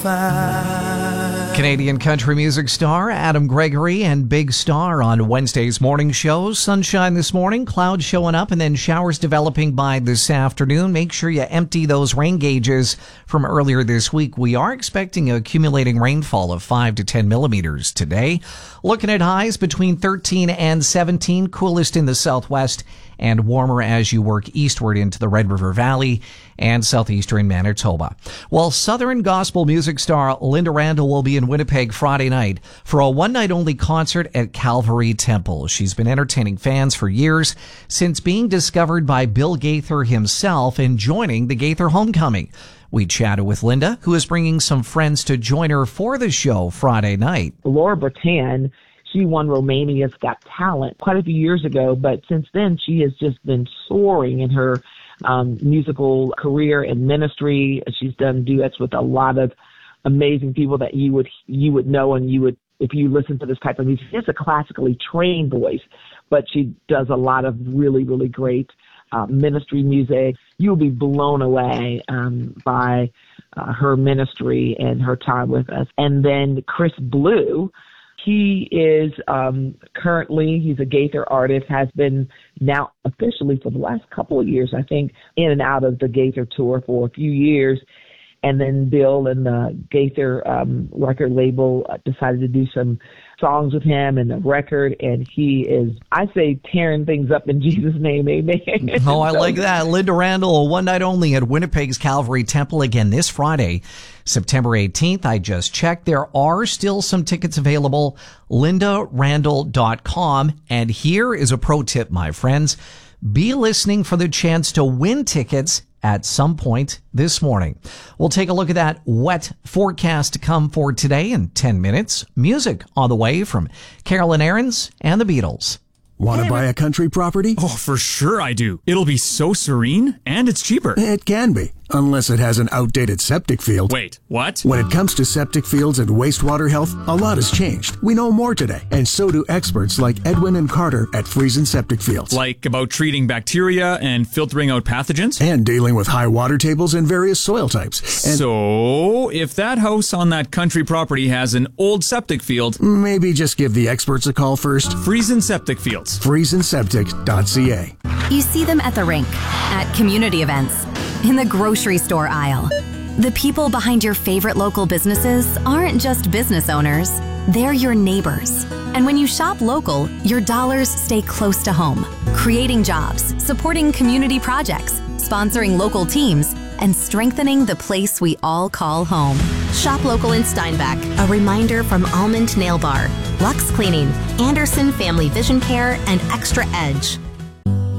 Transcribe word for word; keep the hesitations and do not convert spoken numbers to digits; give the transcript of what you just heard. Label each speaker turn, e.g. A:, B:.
A: Canadian country music star Adam Gregory and Big Star on Wednesday's morning show. Sunshine this morning, clouds showing up, and then showers developing by this afternoon. Make sure you empty those rain gauges from earlier this week. We are expecting accumulating rainfall of five to ten millimeters today. Looking at highs between thirteen and seventeen, coolest in the southwest, and warmer as you work eastward into the Red River Valley and southeastern Manitoba. Well, Southern gospel music star Linda Randall will be in Winnipeg Friday night for a one-night-only concert at Calvary Temple. She's been entertaining fans for years, since being discovered by Bill Gaither himself and joining the Gaither Homecoming. We chatted with Linda, who is bringing some friends to join her for the show Friday night.
B: Laura Bertan, she won Romania's Got Talent quite a few years ago, but since then she has just been soaring in her um, musical career and ministry. She's done duets with a lot of amazing people that you would you would know, and you would, if you listen to this type of music. She has a classically trained voice, but she does a lot of really, really great uh, ministry music. You'll be blown away um, by uh, her ministry and her time with us. And then Chris Blue, he is um, currently, he's a Gaither artist, has been now officially for the last couple of years, I think, in and out of the Gaither tour for a few years. And then Bill and the Gaither um, record label uh, decided to do some songs with him and the record, and he is, I say, tearing things up in Jesus' name, amen.
A: Oh, I like that. Linda Randall, one night only at Winnipeg's Calvary Temple again this Friday, September eighteenth. I just checked. There are still some tickets available. linda randall dot com. And here is a pro tip, my friends. Be listening for the chance to win tickets at some point this morning. We'll take a look at that wet forecast to come for today in ten minutes. Music on the way from Carolyn Aarons and the Beatles.
C: Want to buy a country property?
D: Oh, for sure I do. It'll be so serene, and it's cheaper.
C: It can be, unless it has an outdated septic field.
D: Wait, what?
C: When it comes to septic fields and wastewater health, a lot has changed. We know more today, and so do experts like Edwin and Carter at Friesen Septic Fields.
D: Like about treating bacteria and filtering out pathogens?
C: And dealing with high water tables and various soil types. And
D: so, if that house on that country property has an old septic field,
C: maybe just give the experts a call first.
D: Friesen Septic Fields.
C: friesen septic dot c a.
E: You see them at the rink, at community events, in the grocery store aisle. The people behind your favorite local businesses aren't just business owners, they're your neighbors. And when you shop local, your dollars stay close to home, creating jobs, supporting community projects, sponsoring local teams, and strengthening the place we all call home. Shop local in Steinbach. A reminder from Almond Nail Bar, Lux Cleaning, Anderson Family Vision Care, and Extra Edge.